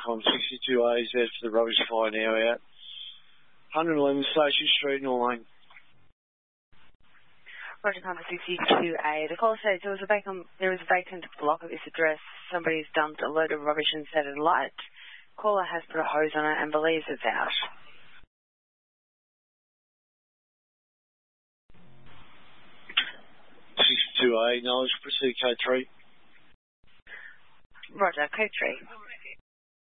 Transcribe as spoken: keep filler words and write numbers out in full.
com. sixty-two A Z for the rubbish fire now out. one eleven Station Street, Norlane. Roger, Comfort sixty-two A. The caller says there was a vacant, there is a vacant block at this address. Somebody's dumped a load of rubbish and set it alight. Caller has put a hose on it and believes it's out. sixty-two A, knowledge, proceed code three. Roger, code three.